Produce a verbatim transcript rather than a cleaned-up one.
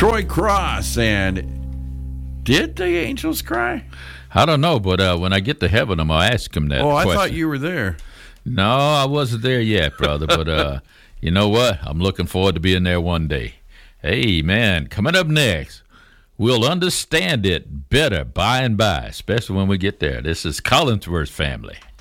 Troy Cross. And did the angels cry? I don't know, but uh, when I get to heaven, I'm going to ask him that Oh, I question. thought you were there. No, I wasn't there yet, brother. But uh, you know what? I'm looking forward to being there one day. Hey, man, coming up next, we'll understand it better by and by, especially when we get there. This is Collinsworth Family.